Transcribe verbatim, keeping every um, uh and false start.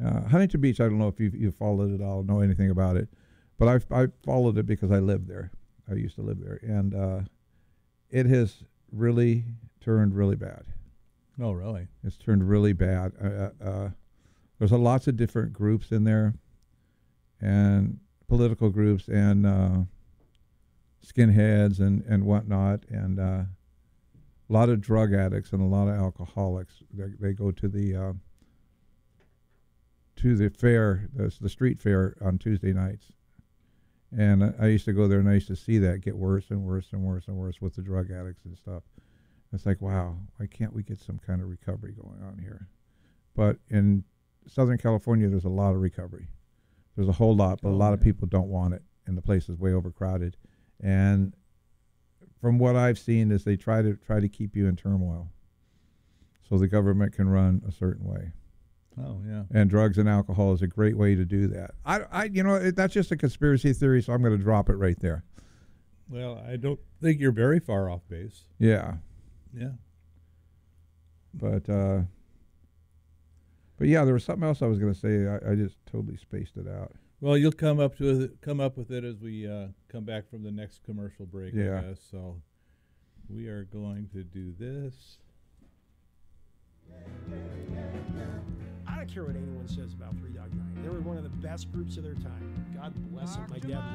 Uh, Huntington Beach, I don't know if you've, you've followed it all, know anything about it, but I've, I followed it because I lived there. I used to live there. And uh, it has really turned really bad. Oh, really? It's turned really bad. Uh, uh, there's a lots of different groups in there, and political groups, and uh, skinheads, and, and whatnot, and uh, a lot of drug addicts and a lot of alcoholics. They, they go to the uh, to the fair, the, the street fair on Tuesday nights, and I, I used to go there, and I used to see that get worse and worse and worse and worse with the drug addicts and stuff. It's like, wow, why can't we get some kind of recovery going on here? But in Southern California, there's a lot of recovery. There's a whole lot, but Oh, a lot yeah. of people don't want it, and the place is way overcrowded. And from what I've seen is they try to try to keep you in turmoil, so the government can run a certain way. Oh, yeah. And drugs and alcohol is a great way to do that. I, I you know, it, that's just a conspiracy theory, so I'm going to drop it right there. Well, I don't think you're very far off base. Yeah. Yeah. But uh, but yeah, there was something else I was going to say. I, I just totally spaced it out. Well, you'll come up to it, come up with it as we uh, come back from the next commercial break. Yeah. I guess. So we are going to do this. I don't care what anyone says about Three Dog Night. They were one of the best groups of their time. God bless them. My dad